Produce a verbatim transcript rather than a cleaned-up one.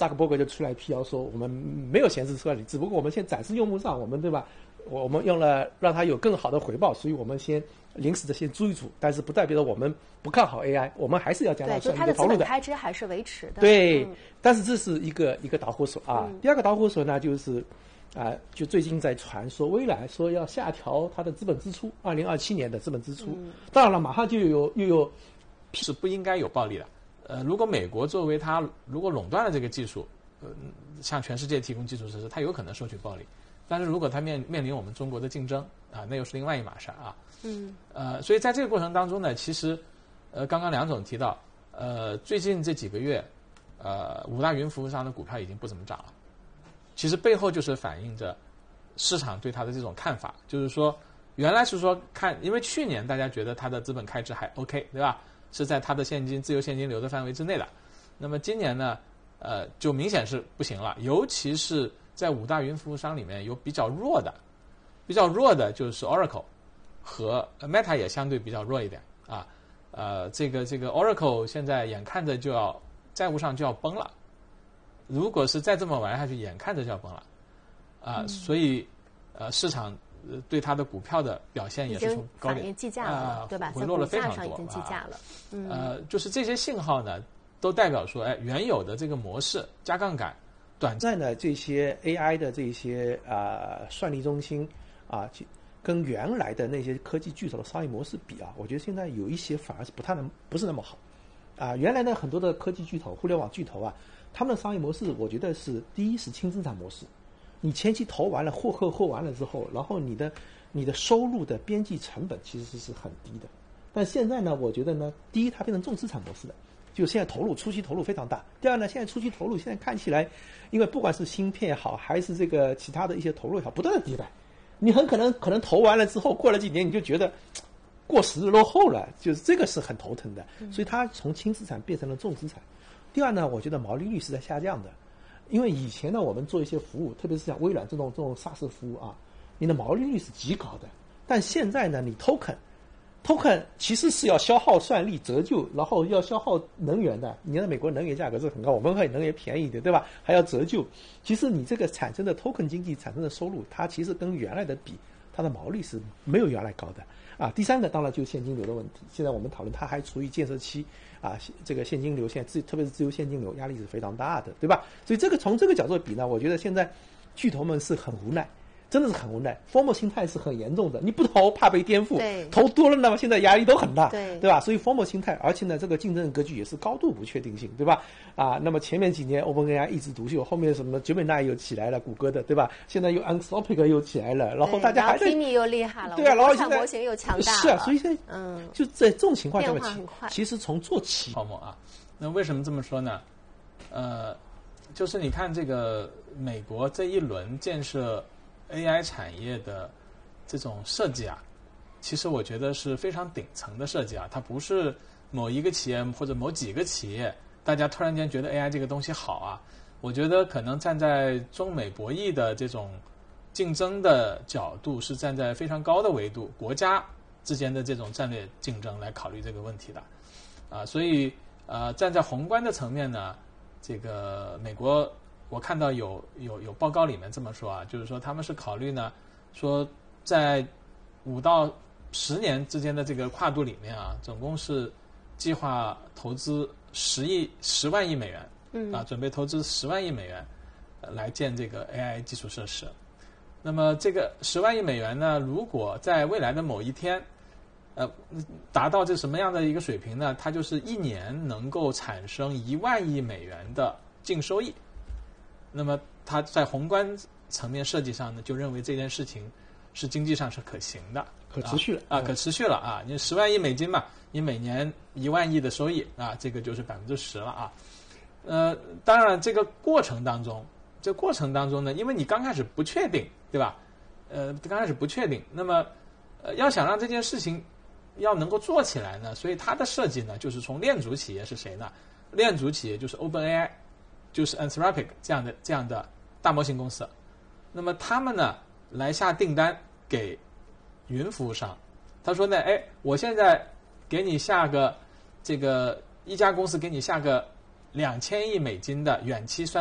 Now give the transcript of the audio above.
扎克伯格就出来辟谣说，我们没有闲置车里，只不过我们现在展示用户上，我们对吧？我们用了让它有更好的回报，所以我们先临时的先租一租，但是不代表着我们不看好 A I， 我们还是要将它算一个投入的。 对，就它的资本开支还是维持的。 对， 嗯、 但是这是一个一个导火索啊。 嗯、 第二个导火索呢，就是啊、呃，就最近在传说微软说要下调它的资本支出，二零二七年的资本支出。嗯、当然了，马上就有又有是不应该有暴利的。呃，如果美国作为它如果垄断了这个技术，呃，向全世界提供基础设施，它有可能收取暴利。但是如果它面面临我们中国的竞争啊，那又是另外一码事啊。 嗯。 呃，所以在这个过程当中呢，其实，呃，刚刚梁总提到，呃，最近这几个月，呃，五大云服务商的股票已经不怎么涨了。其实背后就是反映着市场对它的这种看法，就是说，原来是说看，因为去年大家觉得它的资本开支还 OK， 对吧？是在它的现金自由现金流的范围之内的。那么今年呢，呃，就明显是不行了，尤其是在五大云服务商里面有比较弱的，比较弱的就是 Oracle 和 Meta 也相对比较弱一点啊。呃，这个这个 Oracle 现在眼看着就要债务上就要崩了，如果是再这么玩下去，眼看着就要崩了啊、呃嗯。所以呃，市场对它的股票的表现也是从高点计价了、呃，对吧？ 回落了非常多， 在股价上已经计价了。嗯、 呃，就是这些信号呢，都代表说，哎，原有的这个模式加杠杆。 短暂的这些 A I 的这些啊、呃、算力中心啊，跟原来的那些科技巨头的商业模式比啊，我觉得现在有一些反而是不太能不是那么好啊。原来呢，很多的科技巨头、互联网巨头啊，他们的商业模式，我觉得是第一是轻资产模式，你前期投完了、获客获完了之后，然后你的你的收入的边际成本其实是很低的。但现在呢，我觉得呢，第一它变成重资产模式的。就现在投入初期投入非常大。第二呢，现在初期投入现在看起来，因为不管是芯片也好，还是这个其他的一些投入也好，不断的迭代，你很可能可能投完了之后，过了几年你就觉得过时落后了，就是这个是很头疼的。所以它从轻资产变成了重资产。第二呢，我觉得毛利率是在下降的，因为以前呢我们做一些服务，特别是像微软这种这种 SaaS 服务啊，你的毛利率是极高的，但现在呢，你 token。token 其实是要消耗算力折旧，然后要消耗能源的。你看美国能源价格是很高，我们会能源便宜的，对吧？还要折旧。其实你这个产生的 token 经济产生的收入，它其实跟原来的比，它的毛利是没有原来高的啊。第三个当然就是现金流的问题。现在我们讨论它还处于建设期啊，这个现金流现在自特别是自由现金流压力是非常大的，对吧？所以这个从这个角度比呢，我觉得现在巨头们是很无奈。真的是很无奈 ，FOMO 心态是很严重的。你不投怕被颠覆，投多了那么现在压力都很大， 对对吧？所以 FOMO 心态，而且呢，这个竞争格局也是高度不确定性，对吧？啊，那么前面几年 OpenAI 一枝独秀，后面什么 Gemini 又起来了，谷歌的，对吧？现在又 Anthropic 又起来了，然后大家还在 Kimi 又厉害了， 对啊，然后现在模型又强大了， 是啊，所以现在嗯，就在这种情况下面，其实从做起泡沫啊，那为什么这么说呢？呃，就是你看这个美国这一轮建设A I 产业的这种设计啊，其实我觉得是非常顶层的设计啊，它不是某一个企业或者某几个企业，大家突然间觉得 A I 这个东西好啊。我觉得可能站在中美博弈的这种竞争的角度，是站在非常高的维度，国家之间的这种战略竞争来考虑这个问题的啊。所以呃，站在宏观的层面呢，这个美国。我看到有有有报告里面这么说啊，就是说他们是考虑呢，说在五到十年之间的这个跨度里面啊，总共是计划投资十亿十万亿美元，嗯啊，准备投资十万亿美元来建这个 A I 基础设施。那么这个十万亿美元呢，如果在未来的某一天，呃，达到这什么样的一个水平呢？它就是一年能够产生一万亿美元的净收益。那么他在宏观层面设计上呢，就认为这件事情是经济上是可行的， 可持续了啊，可持续了啊！你十万亿美金嘛，你每年一万亿的收益啊，这个就是百分之十了啊。呃，当然这个过程当中，这个过程当中呢，因为你刚开始不确定，对吧？呃，刚开始不确定，那么呃，要想让这件事情要能够做起来呢，所以它的设计呢，就是从链主企业是谁呢？链主企业就是 OpenAI。就是 Anthropic 这样的这样的大模型公司，那么他们呢来下订单给云服务商，他说呢，哎，我现在给你下个这个一家公司给你下个两千亿美金的远期算